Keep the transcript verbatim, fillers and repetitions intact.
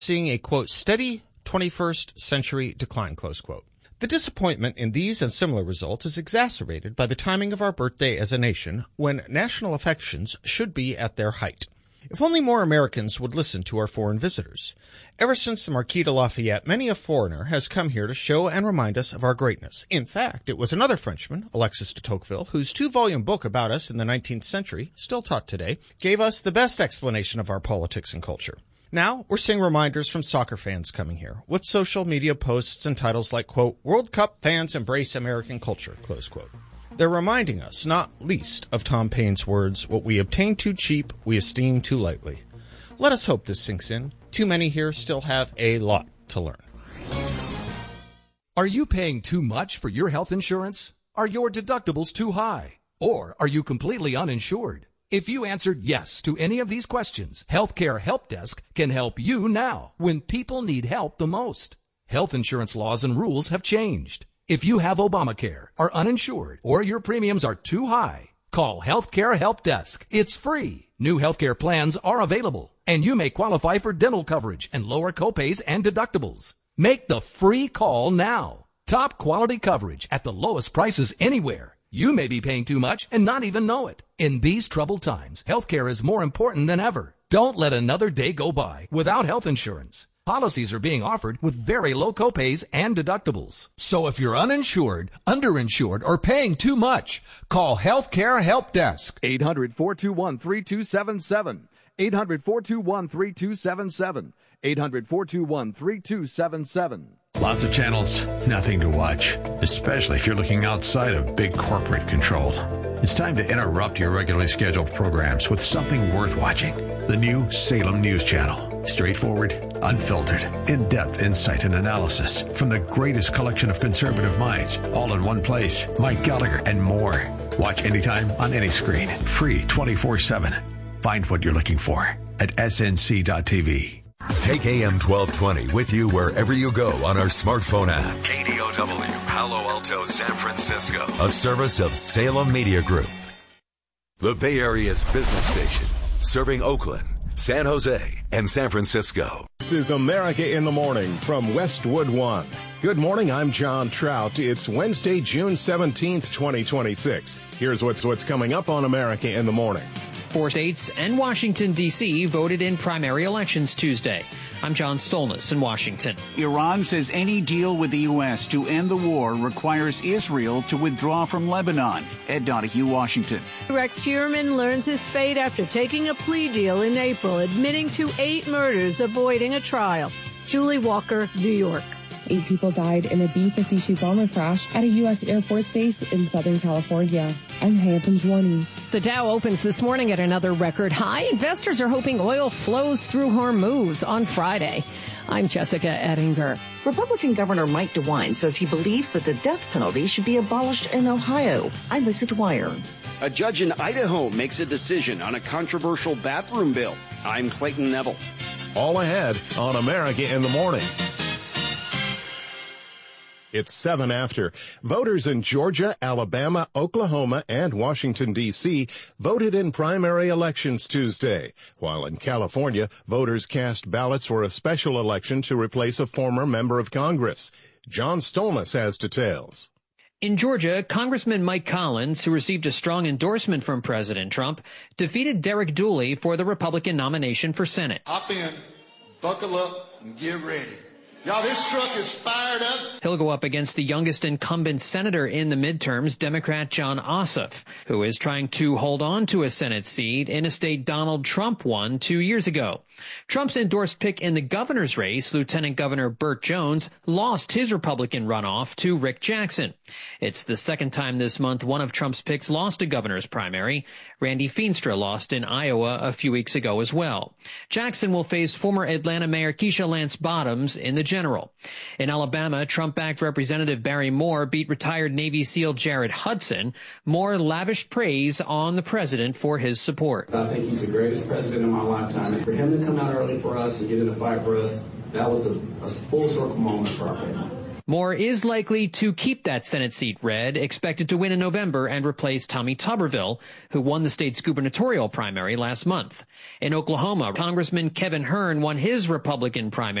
seeing a, quote, steady twenty-first century decline, close quote. The disappointment in these and similar results is exacerbated by the timing of our birthday as a nation, when national affections should be at their height. If only more Americans would listen to our foreign visitors. Ever since the Marquis de Lafayette, many a foreigner has come here to show and remind us of our greatness. In fact, it was another Frenchman, Alexis de Tocqueville, whose two-volume book about us in the nineteenth century, still taught today, gave us the best explanation of our politics and culture. Now, we're seeing reminders from soccer fans coming here, with social media posts and titles like, quote, World Cup fans embrace American culture, close quote. They're reminding us, not least, of Tom Paine's words, what we obtain too cheap, we esteem too lightly. Let us hope this sinks in. Too many here still have a lot to learn. Are you paying too much for your health insurance? Are your deductibles too high? Or are you completely uninsured? If you answered yes to any of these questions, Healthcare Help Desk can help you now when people need help the most. Health insurance laws and rules have changed. If you have Obamacare, are uninsured, or your premiums are too high, call Healthcare Help Desk. It's free. New healthcare plans are available, and you may qualify for dental coverage and lower copays and deductibles. Make the free call now. Top quality coverage at the lowest prices anywhere. You may be paying too much and not even know it. In these troubled times, healthcare is more important than ever. Don't let another day go by without health insurance. Policies are being offered with very low copays and deductibles. So if you're uninsured, underinsured, or paying too much, call Healthcare Help Desk. eight hundred, four two one, three two seven seven. eight hundred, four two one, three two seven seven. eight hundred, four two one, three two seven seven. Lots of channels, nothing to watch, especially if you're looking outside of big corporate control. It's time to interrupt your regularly scheduled programs with something worth watching. The new Salem News Channel. Straightforward, unfiltered, in-depth insight and analysis from the greatest collection of conservative minds, all in one place. Mike Gallagher and more. Watch anytime on any screen. Free twenty-four seven. Find what you're looking for at S N C dot T V. Take A M twelve twenty with you wherever you go on our smartphone app. K D O W, Palo Alto, San Francisco. A service of Salem Media Group. The Bay Area's business station, serving Oakland, San Jose, and San Francisco. This is America in the Morning from Westwood One. Good morning, I'm John Trout. It's Wednesday, June seventeenth, twenty twenty-six. Here's what's what's coming up on America in the Morning. Four states and Washington, D C voted in primary elections Tuesday. I'm John Stolness in Washington. Iran says any deal with the U S to end the war requires Israel to withdraw from Lebanon. Ed Donahue, Washington. Rex Heuermann learns his fate after taking a plea deal in April, admitting to eight murders, avoiding a trial. Julie Walker, New York. Eight people died in a B fifty-two bomber crash at a U S Air Force base in Southern California. I'm Hayden Jwani. The Dow opens this morning at another record high. Investors are hoping oil flows through Hormuz on Friday. I'm Jessica Ettinger. Republican Governor Mike DeWine says he believes that the death penalty should be abolished in Ohio. I'm Lisa Dwyer. A judge in Idaho makes a decision on a controversial bathroom bill. I'm Clayton Neville. All ahead on America in the Morning. It's seven after. Voters in Georgia, Alabama, Oklahoma, and Washington, D C voted in primary elections Tuesday, while in California, voters cast ballots for a special election to replace a former member of Congress. John Stolness has details. In Georgia, Congressman Mike Collins, who received a strong endorsement from President Trump, defeated Derek Dooley for the Republican nomination for Senate. Hop in, buckle up, and get ready. Y'all, this truck is fired up. He'll go up against the youngest incumbent senator in the midterms, Democrat Jon Ossoff, who is trying to hold on to a Senate seat in a state Donald Trump won two years ago. Trump's endorsed pick in the governor's race, Lieutenant Governor Burt Jones, lost his Republican runoff to Rick Jackson. It's the second time this month one of Trump's picks lost a governor's primary. Randy Feenstra lost in Iowa a few weeks ago as well. Jackson will face former Atlanta Mayor Keisha Lance Bottoms in the general. In Alabama, Trump-backed Representative Barry Moore beat retired Navy SEAL Jared Hudson. Moore lavished praise on the president for his support. I think he's the greatest president in my lifetime. And for him to come out early for us and get in the fight for us, that was a, a full circle moment for our family. Moore is likely to keep that Senate seat red, expected to win in November and replace Tommy Tuberville, who won the state's gubernatorial primary last month. In Oklahoma, Congressman Kevin Hern won his Republican primary